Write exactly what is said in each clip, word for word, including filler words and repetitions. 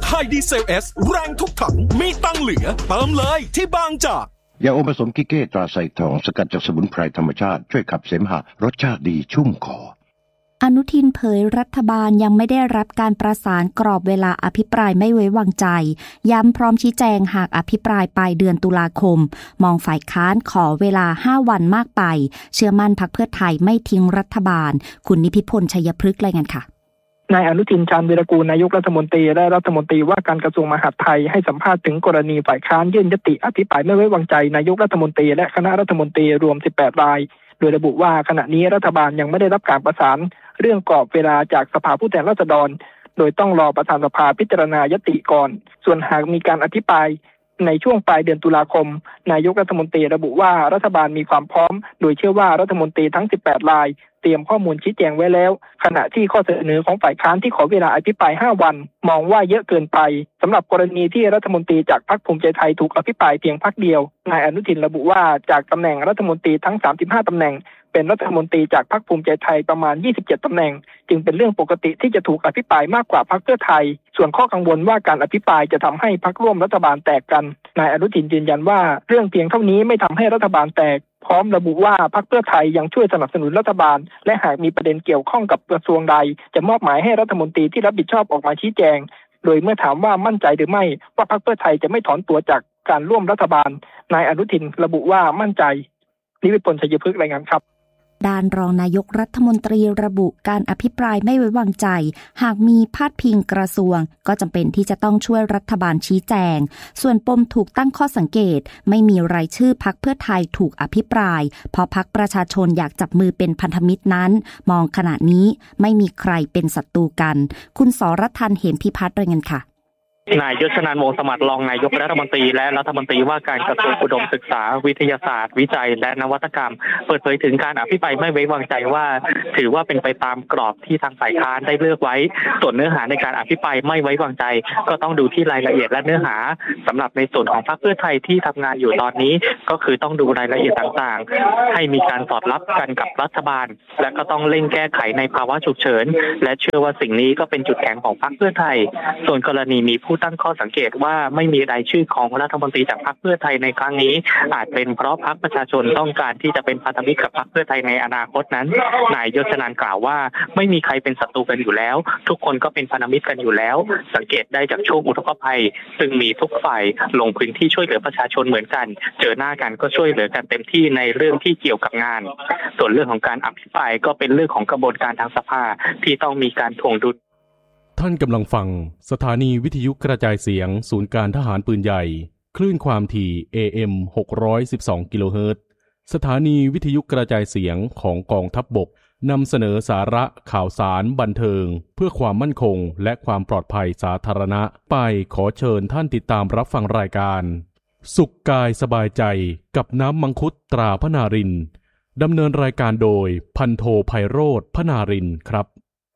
ไทยดีเซลเอสแรงทุกถังมีตังเหลือเติมเลยที่บางจากยาอมผสมกิเก้ตราไซทองสกัดจากสมุนไพรธรรมชาติช่วยขับเสมหะรสชาติดีชุ่มคออนุทินเผยรัฐบาลยังไม่ได้รับการประสานกรอบเวลาอภิปรายไม่ไว้วางใจย้ำพร้อมชี้แจงหากอภิปรายปลายเดือนตุลาคมมองฝ่ายค้านขอเวลาห้าวันมากไปเชื่อมั่นพรรคเพื่อไทยไม่ทิ้งรัฐบาลคุณนิพิพลชัยพฤกษ์รายงานค่ะนายอนุทินชาญวีรกูลนายกรัฐมนตรีและรัฐมนตรีว่าการกระทรวงมหาดไทยให้สัมภาษณ์ถึงกรณีฝ่ายค้านยื่นยติอภิปรายไม่ไว้วางใจนายกรัฐมนตรีและคณะรัฐมนตรีรวมสิบแปดรายโดยระบุว่าขณะนี้รัฐบาลยังไม่ได้รับการประสานเรื่องกรอบเวลาจากสภาผู้แทนราษฎรโดยต้องรอประธานสภาพิจารณายติก่อนส่วนหากมีการอภิปรายในช่วงปลายเดือนตุลาคมนายกรัฐมนตรีระบุว่ารัฐบาลมีความพร้อมโดยเชื่อว่ารัฐมนตรีทั้งสิบแปดรายเตรียมข้อมูลชี้แจงไว้แล้วขณะที่ข้อเสนอของฝ่ายค้านที่ขอเวลาอภิปรายห้าวันมองว่าเยอะเกินไปสำหรับกรณีที่รัฐมนตรีจากพรรคภูมิใจไทยถูกอภิปรายเพียงพรรคเดียวนายอนุทินระบุว่าจากตำแหน่งรัฐมนตรีทั้งสามสิบห้าตำแหน่งเป็นรัฐมนตรีจากพรรคภูมิใจไทยประมาณยี่สิบเจ็ดตำแหน่งจึงเป็นเรื่องปกติที่จะถูกอภิปรายมากกว่าพรรคเพื่อไทยส่วนข้อกังวลว่าการอภิปรายจะทำให้พรรคร่วมรัฐบาลแตกกันนายอนุทินยืนยันว่าเรื่องเพียงเท่านี้ไม่ทำให้รัฐบาลแตกพร้อมระบุว่าพรรคเพื่อไทยยังช่วยสนับสนุนรัฐบาลและหากมีประเด็นเกี่ยวข้องกับกระทรวงใดจะมอบหมายให้รัฐมนตรีที่รับผิดชอบออกมาชี้แจงโดยเมื่อถามว่ามั่นใจหรือไม่ว่าพรรคเพื่อไทยจะไม่ถอนตัวจากการร่วมรัฐบาลนายอนุทินระบุว่ามั่นใจนิวิพลชัยพฤกษ์รายงานครับด้านรองนายกรัฐมนตรีระบุการอภิปรายไม่ไว้วางใจหากมีพาดพิงกระทรวงก็จำเป็นที่จะต้องช่วยรัฐบาลชี้แจงส่วนปมถูกตั้งข้อสังเกตไม่มีรายชื่อพรรคเพื่อไทยถูกอภิปรายเพราะพรรคประชาชนอยากจับมือเป็นพันธมิตรนั้นมองขณะนี้ไม่มีใครเป็นศัตรูกันคุณสรทันเหมพิพัฒน์รายงานค่ะนายยศนันท์ วงศ์สมัติรองนายกรัฐมนตรีและรัฐมนตรีว่าการกระทรวงอุดมศึกษาวิทยาศาสตร์วิจัยและนวัตกรรมเปิดเผยถึงการอภิปรายไม่ไว้วางใจว่าถือว่าเป็นไปตามกรอบที่ทางฝ่ายค้านได้เลือกไว้ส่วนเนื้อหาในการอภิปรายไม่ไว้วางใจก็ต้องดูที่รายละเอียดและเนื้อหาสำหรับในส่วนของพรรคเพื่อไทยที่ทำงานอยู่ตอนนี้ก็คือต้องดูรายละเอียดต่างๆให้มีการสอดรับกันกับรัฐบาลและก็ต้องเร่งแก้ไขในภาวะฉุกเฉินและเชื่อว่าสิ่งนี้ก็เป็นจุดแข็งของพรรคเพื่อไทยส่วนกรณีมีผู้ตั้งข้อสังเกตว่าไม่มีรายชื่อของรัฐมนตรีจากพรรคเพื่อไทยในครั้งนี้อาจเป็นเพราะพรรคประชาชนต้องการที่จะเป็นพันธมิตรกับพรรคเพื่อไทยในอนาคตนั้นนายยศนันท์กล่าวว่าไม่มีใครเป็นศัตรูกันอยู่แล้วทุกคนก็เป็นพันธมิตรกันอยู่แล้วสังเกตได้จากช่วงอุทกภัยซึ่งมีทุกฝ่ายลงพื้นที่ช่วยเหลือประชาชนเหมือนกันเจอหน้ากันก็ช่วยเหลือกันเต็มที่ในเรื่องที่เกี่ยวกับงานส่วนเรื่องของการอภิปรายก็เป็นเรื่องของกระบวนการทางสภาที่ต้องมีการถ่วงดุลท่านกำลังฟังสถานีวิทยุกระจายเสียงศูนย์การทหารปืนใหญ่คลื่นความถี่ เอ เอ็ม หกร้อยสิบสอง กิโลเฮิรตซ์สถานีวิทยุกระจายเสียงของกองทัพบกนำเสนอสาระข่าวสารบันเทิงเพื่อความมั่นคงและความปลอดภัยสาธารณะไปขอเชิญท่านติดตามรับฟังรายการสุขกายสบายใจกับน้ำมังคุดตราพนารินดำเนินรายการโดยพันโทไพโรจน์พนารินครับ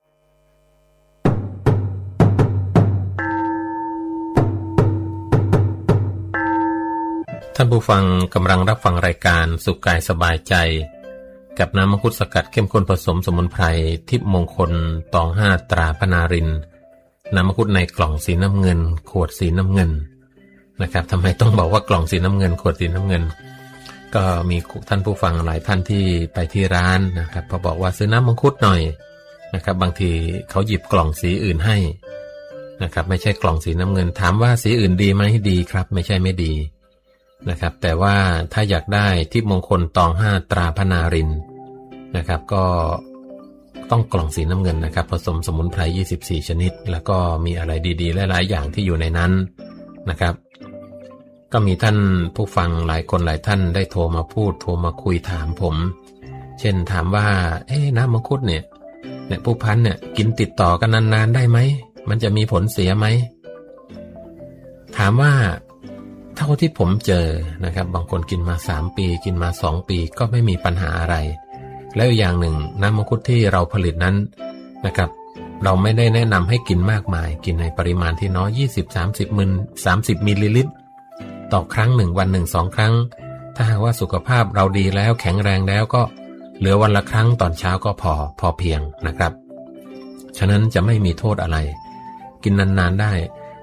ท่านผู้ฟังกำลังรับฟังรายการสุขกายสบายใจกับน้ำมังคุดสกัดเข้มข้นผสมสมุนไพรทิพย์มงคลตองห้าตราพนารินน้ำมังคุดในกล่องสีน้ำเงินขวดสีน้ำเงินนะครับทำไมต้องบอกว่ากล่องสีน้ำเงินขวดสีน้ำเงินก็มีท่านผู้ฟังหลายท่านที่ไปที่ร้านนะครับพอบอกว่าซื้อน้ำมังคุดหน่อยนะครับบางทีเขาหยิบกล่องสีอื่นให้นะครับไม่ใช่กล่องสีน้ำเงินถามว่าสีอื่นดีไหมดีครับไม่ใช่ไม่ดีนะครับแต่ว่าถ้าอยากได้ทิพย์มงคลตองห้าตราพนารินนะครับก็ต้องกล่องสีน้ำเงินนะครับผสมสมุนไพรยี่สิบสี่ชนิดแล้วก็มีอะไรดีๆหลายๆอย่างที่อยู่ในนั้นนะครับก็มีท่านผู้ฟังหลายคนหลายท่านได้โทรมาพูดโทรมาคุยถามผมเช่นถามว่าเอ๊ะน้ำมังคุดเนี่ยเนี่ยผู้พันเนี่ยกินติดต่อกันนานๆได้ไหมมันจะมีผลเสียไหมถามว่าเท่าที่ผมเจอนะครับบางคนกินมาสามปีกินมาสองปีก็ไม่มีปัญหาอะไรแล้วอย่างหนึ่งน้ำมังคุดที่เราผลิตนั้นนะครับเราไม่ได้แนะนำให้กินมากมายกินในปริมาณที่น้อย ยี่สิบถึงสามสิบ มิลสามสิบมิลลิลิตรต่อครั้งหนึ่งวันหนึ่ง สองครั้งถ้าหากว่าสุขภาพเราดีแล้วแข็งแรงแล้วก็เหลือวันละครั้งตอนเช้าก็พอพอเพียงนะครับฉะนั้นจะไม่มีโทษอะไรกินนานๆได้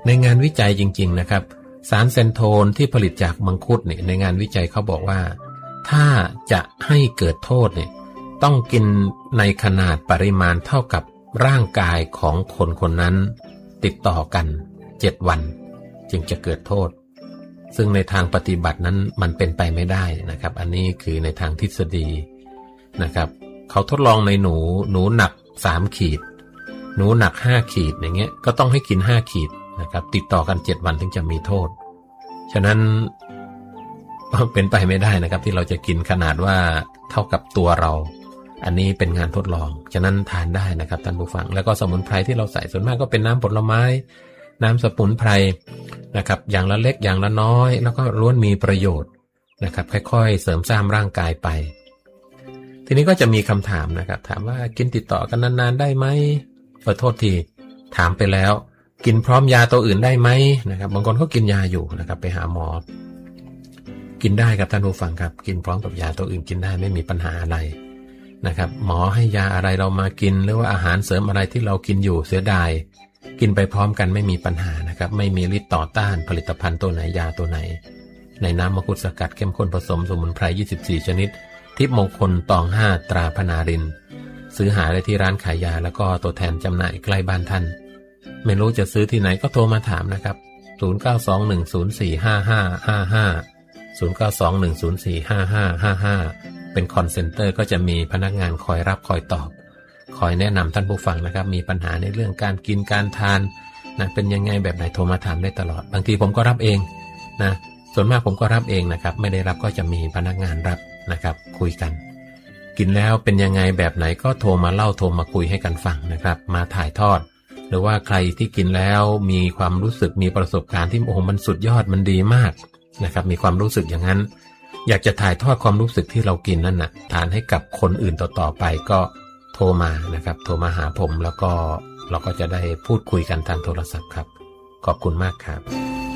ในงานวิจัยจริงๆนะครับสารเซนโทนที่ผลิตจากมังคุดเนี่ยในงานวิจัยเขาบอกว่าถ้าจะให้เกิดโทษเนี่ยต้องกินในขนาดปริมาณเท่ากับร่างกายของคนคนนั้นติดต่อกันเจ็ดวันจึงจะเกิดโทษซึ่งในทางปฏิบัตินั้นมันเป็นไปไม่ได้นะครับอันนี้คือในทางทฤษฎีนะครับเขาทดลองในหนูหนูหนักสามขีดหนูหนักห้าขีดอย่างเงี้ยก็ต้องให้กินห้าขีดนะครับติดต่อกันเจ็ดวันถึงจะมีโทษฉะนั้นเป็นไปไม่ได้นะครับที่เราจะกินขนาดว่าเท่ากับตัวเราอันนี้เป็นงานทดลองฉะนั้นทานได้นะครับท่านผู้ฟังแล้วก็สมุนไพรที่เราใส่ส่วนมากก็เป็นน้ำผลไม้น้ำสมุนไพรนะครับอย่างละเล็กอย่างละน้อยแล้วก็ล้วนมีประโยชน์นะครับค่อยๆเสริมสร้างร่างกายไปทีนี้ก็จะมีคำถามนะครับถามว่ากินติดต่อกันนานๆได้ไหมขอโทษทีถามไปแล้วกินพร้อมยาตัวอื่นได้ไหมนะครับบางคนเขากินยาอยู่นะครับไปหาหมอกินได้ครับท่านผู้ฟังครับกินพร้อมกับยาตัวอื่นกินได้ไม่มีปัญหาอะไรนะครับหมอให้ยาอะไรเรามากินหรือว่าอาหารเสริมอะไรที่เรากินอยู่เสียดายกินไปพร้อมกันไม่มีปัญหานะครับไม่มีฤทธิ์ต่อต้านผลิตภัณฑ์ตัวไหนยาตัวไหนในน้ำมังคุดสกัดเข้มข้นผสมสมุนไพรยี่สิบสี่ชนิดทิพย์มงคลตองห้าตราพนารินซื้อหาได้ที่ร้านขายยาแล้วก็ตัวแทนจำหน่ายใกล้บ้านท่านไม่รู้จะซื้อที่ไหนก็โทรมาถามนะครับศูนย์ เก้า สอง หนึ่ง ศูนย์ สี่ ห้า ห้า ห้า ห้า ศูนย์ เก้า สอง หนึ่ง ศูนย์ สี่ ห้า ห้า ห้า ห้าเป็นคอนเซ็นเตอร์ก็จะมีพนักงานคอยรับคอยตอบคอยแนะนำท่านผู้ฟังนะครับมีปัญหาในเรื่องการกินการทานนะเป็นยังไงแบบไหนโทรมาถามได้ตลอดบางทีผมก็รับเองนะส่วนมากผมก็รับเองนะครับไม่ได้รับก็จะมีพนักงานรับนะครับคุยกันกินแล้วเป็นยังไงแบบไหนก็โทรมาเล่าโทรมาคุยให้กันฟังนะครับมาถ่ายทอดหรือว่าใครที่กินแล้วมีความรู้สึกมีประสบการณ์ที่โอ้โหมันสุดยอดมันดีมากนะครับมีความรู้สึกอย่างนั้นอยากจะถ่ายทอดความรู้สึกที่เรากินนั่นนะทานให้กับคนอื่นต่อๆไปก็โทรมานะครับโทรมาหาผมแล้วก็เราก็จะได้พูดคุยกันทางโทรศัพท์ครับขอบคุณมากครับ